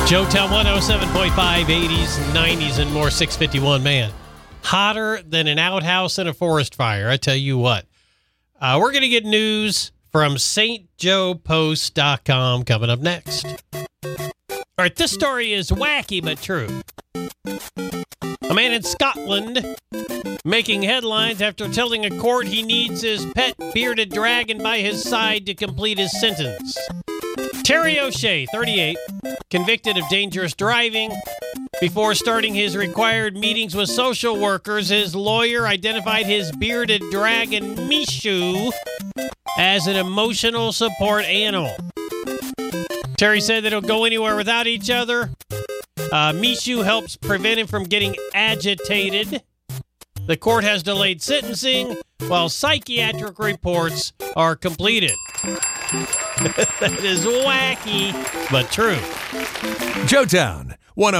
Joetown 107.5, 80s, 90s, and more. 651, man. Hotter than an outhouse in a forest fire, I tell you what. We're going to get news from stjoepost.com coming up next. All right, this story is wacky but true. A man in Scotland making headlines after telling a court he needs his pet bearded dragon by his side to complete his sentence. Terry O'Shea, 38, convicted of dangerous driving. Before starting his required meetings with social workers, his lawyer identified his bearded dragon, Mishu, as an emotional support animal. Terry said that he'll go anywhere without each other. Mishu helps prevent him from getting agitated. The court has delayed sentencing while psychiatric reports are completed. That is wacky, but true. Joetown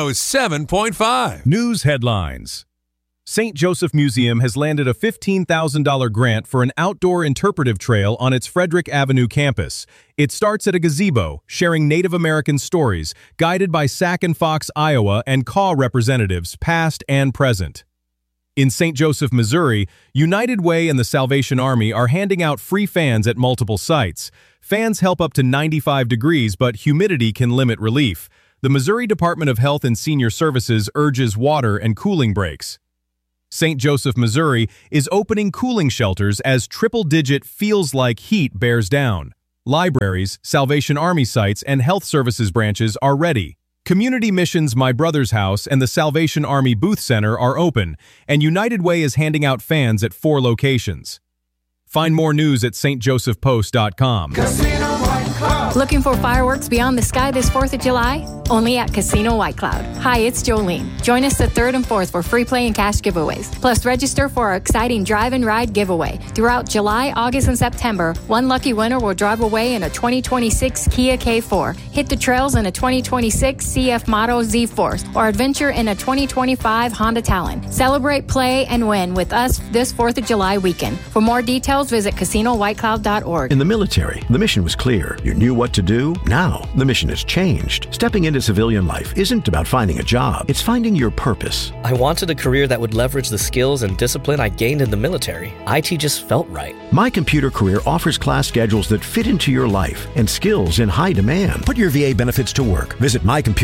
107.5. News headlines. St. Joseph Museum has landed a $15,000 grant for an outdoor interpretive trail on its Frederick Avenue campus. It starts at a gazebo, sharing Native American stories, guided by Sac and Fox, Iowa, and CAW representatives, past and present. In St. Joseph, Missouri, United Way and the Salvation Army are handing out free fans at multiple sites. Fans help up to 95 degrees, but humidity can limit relief. The Missouri Department of Health and Senior Services urges water and cooling breaks. St. Joseph, Missouri is opening cooling shelters as triple-digit feels-like heat bears down. Libraries, Salvation Army sites, and health services branches are ready. Community Missions My Brother's House and the Salvation Army Booth Center are open, and United Way is handing out fans at 4 locations. Find more news at stjosephpost.com. Looking for fireworks beyond the sky this 4th of July? Only at Casino White Cloud. Hi, it's Jolene. Join us the 3rd and 4th for free play and cash giveaways. Plus, register for our exciting drive and ride giveaway. Throughout July, August, and September, one lucky winner will drive away in a 2026 Kia K4, hit the trails in a 2026 CF Motto Z-Force, or adventure in a 2025 Honda Talon. Celebrate, play, and win with us this 4th of July weekend. For more details, visit CasinoWhiteCloud.org. In the military, the mission was clear. You knew what to do. Now, the mission has changed. Stepping into civilian life isn't about finding a job. It's finding your purpose. I wanted a career that would leverage the skills and discipline I gained in the military. IT just felt right. My Computer Career offers class schedules that fit into your life and skills in high demand. Put your VA benefits to work. Visit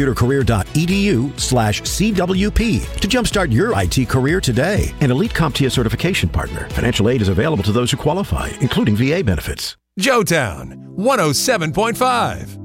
mycomputercareer.edu/CWP to jumpstart your IT career today. An elite CompTIA certification partner. Financial aid is available to those who qualify, including VA benefits. Joetown 107.5.